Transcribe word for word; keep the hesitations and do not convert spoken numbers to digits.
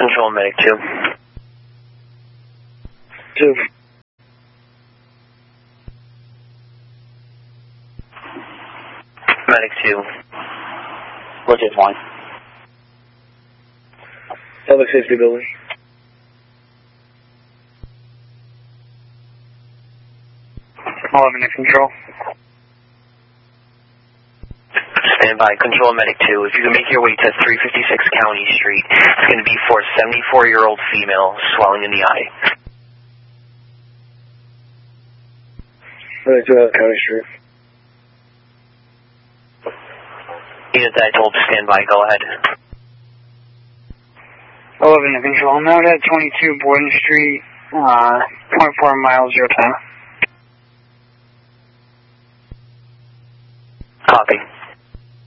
Control Medic two. Two. Medic two. Rotate fine. Public safety building. eleven to control. Stand by, Control Medic two. If you can make your way to three fifty-six County Street, it's going to be for a seventy-four-year-old female, swelling in the eye. Medic two out County Street. Unit that I told to stand by, go ahead. eleven to control. Now at twenty-two Borden Street, uh, point four miles, zero ten. Copy.